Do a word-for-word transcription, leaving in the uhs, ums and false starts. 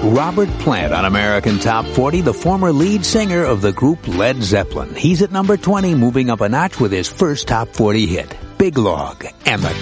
Robert Plant on American Top forty, the former lead singer of the group Led Zeppelin. He's at number twenty, moving up a notch with his first Top forty hit, Big Log, and the